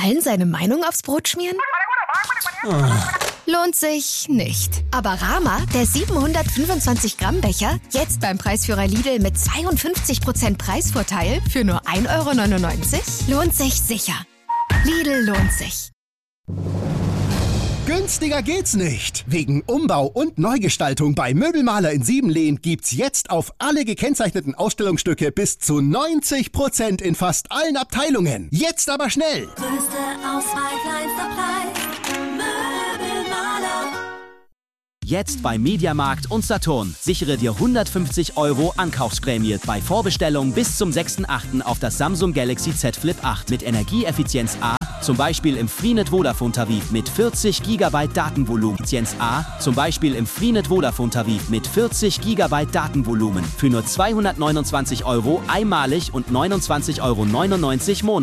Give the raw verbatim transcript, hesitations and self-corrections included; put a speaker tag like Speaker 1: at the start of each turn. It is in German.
Speaker 1: Allen seine Meinung aufs Brot schmieren? Lohnt sich nicht. Aber Rama, der siebenhundertfünfundzwanzig Gramm Becher, jetzt beim Preisführer Lidl mit zweiundfünfzig Prozent Preisvorteil für nur ein Euro neunundneunzig? Lohnt sich sicher. Lidl lohnt sich.
Speaker 2: Günstiger geht's nicht. Wegen Umbau und Neugestaltung bei Möbelmaler in Siebenlehn gibt's jetzt auf alle gekennzeichneten Ausstellungsstücke bis zu neunzig Prozent in fast allen Abteilungen. Jetzt aber schnell!
Speaker 3: Größte Auswahl, kleinster Preis. Möbelmaler.
Speaker 4: Jetzt bei Mediamarkt und Saturn. Sichere dir hundertfünfzig Euro Ankaufsprämie bei Vorbestellung bis zum sechsten achten auf das Samsung Galaxy Z Flip acht mit Energieeffizienz A, zum Beispiel im Freenet Vodafone Tarif mit vierzig Gigabyte Datenvolumen. Effizienz A, zum Beispiel im Freenet Vodafone Tarif mit vierzig Gigabyte Datenvolumen für nur zweihundertneunundzwanzig Euro einmalig und neunundzwanzig Euro neunundneunzig monatlich.